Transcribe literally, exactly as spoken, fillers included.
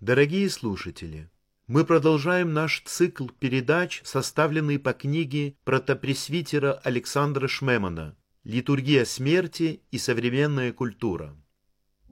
Дорогие слушатели, мы продолжаем наш цикл передач, составленный по книге протопресвитера Александра Шмемана «Литургия смерти и современная культура».